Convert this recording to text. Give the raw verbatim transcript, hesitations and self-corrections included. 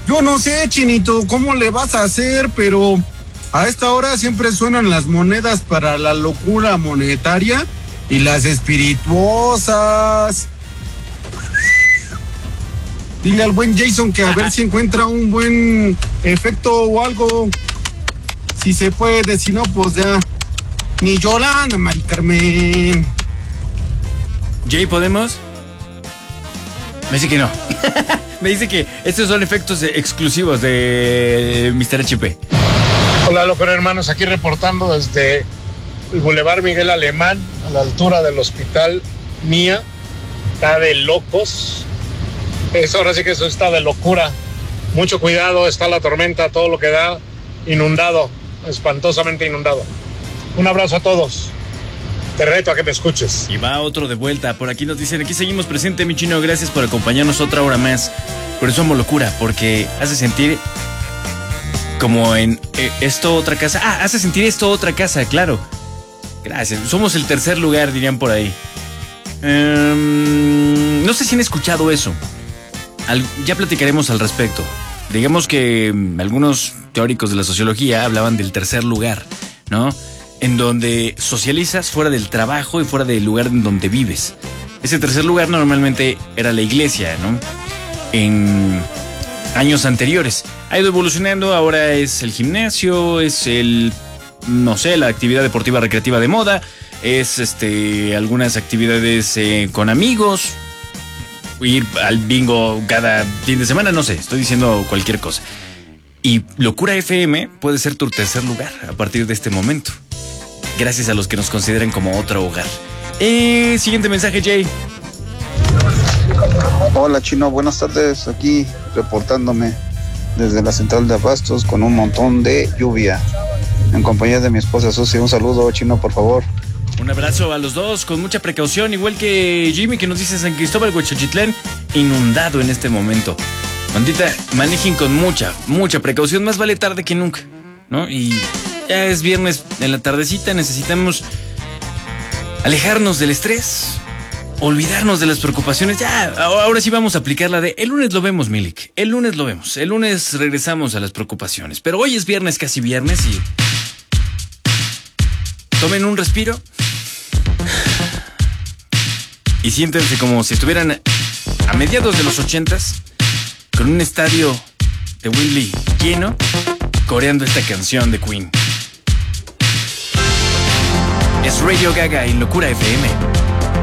Yo no sé, Chinito, cómo le vas a hacer, pero a esta hora siempre suenan las monedas para la locura monetaria y las espirituosas. Dile al buen Jason que a ver si encuentra un buen efecto o algo. Si se puede, si no, pues ya. Ni Yolanda, Mari Carmen. Jay, ¿podemos? Me dice que no. Me dice que estos son efectos exclusivos de mister H P. Hola, locura hermanos, aquí reportando desde el Boulevard Miguel Alemán, a la altura del Hospital Mía. Está de locos. Eso ahora sí que eso está de locura. Mucho cuidado, está la tormenta, todo lo que da, inundado, espantosamente inundado. Un abrazo a todos. Te reto a que me escuches. Y va otro de vuelta. Por aquí nos dicen, aquí seguimos presente, mi chino. Gracias por acompañarnos otra hora más. Por eso amo locura, porque hace sentir como en eh, esto otra casa. Ah, hace sentir esto otra casa, claro. Gracias. Somos el tercer lugar, dirían por ahí. Um, no sé si han escuchado eso. Al, ya platicaremos al respecto. Digamos que um, algunos teóricos de la sociología hablaban del tercer lugar, ¿no? En donde socializas fuera del trabajo y fuera del lugar en donde vives. Ese tercer lugar normalmente era la iglesia, ¿no? En años anteriores. Ha ido evolucionando, ahora es el gimnasio, es el, no sé, la actividad deportiva recreativa de moda, es este algunas actividades eh, con amigos, ir al bingo cada fin de semana, no sé, estoy diciendo cualquier cosa. Y Locura F M puede ser tu tercer lugar a partir de este momento. Gracias a los que nos consideran como otro hogar. Eh, siguiente mensaje, Jay. Hola, Chino, buenas tardes. Aquí reportándome desde la central de Abastos con un montón de lluvia. En compañía de mi esposa Susi. Un saludo, Chino, por favor. Un abrazo a los dos, con mucha precaución, igual que Jimmy, que nos dice San Cristóbal, Huachochitlán, inundado en este momento. Bandita, manejen con mucha, mucha precaución. Más vale tarde que nunca, ¿no? Y ya es viernes en la tardecita, necesitamos alejarnos del estrés, olvidarnos de las preocupaciones. Ya, ahora sí vamos a aplicar la de el lunes lo vemos, Milik. El lunes lo vemos. El lunes regresamos a las preocupaciones. Pero hoy es viernes, casi viernes, y tomen un respiro y siéntense como si estuvieran a mediados de los ochentas con un estadio de Wembley lleno, coreando esta canción de Queen. Es Radio Gaga en Locura F M.